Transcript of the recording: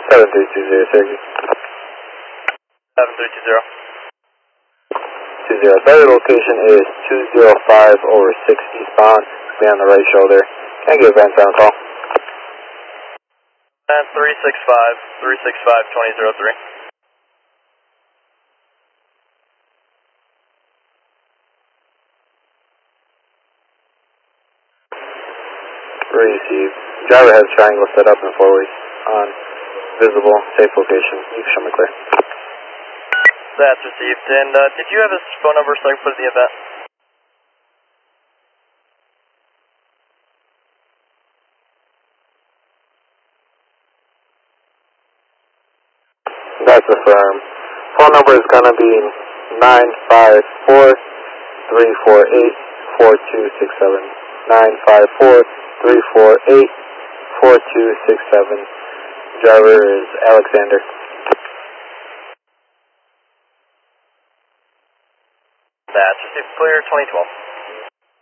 7320, Sergey. 7320. 20. Better location is 205 over 6 eastbound. Be on the right shoulder. Can I get a van sound call? And 365-2003. Received. Driver has triangle set up in 4 ways on visible, safe location. You can show me clear. That's received. And did you have his phone number so I can put in the event? That's affirmed. Phone number is going to be 954-348-4267. 954-348-4267. Driver is Alexander. That's received. Clear 2012.